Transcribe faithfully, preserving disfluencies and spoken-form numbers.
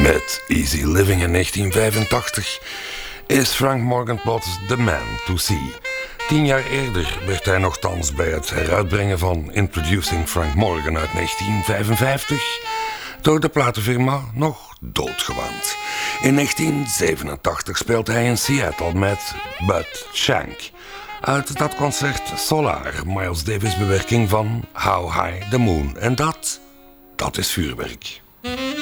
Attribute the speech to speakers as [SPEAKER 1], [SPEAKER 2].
[SPEAKER 1] Met Easy Living in negentien vijfentachtig is Frank Morgan plots the man to see. Tien jaar eerder werd hij nogthans bij het heruitbrengen van Introducing Frank Morgan uit negentien vijfenvijftig door de platenfirma nog doodgewaand. In negentien zevenentachtig speelt hij in Seattle met Bud Shank. Uit dat concert Solar, Miles Davis bewerking van How High the Moon. En dat, dat is vuurwerk.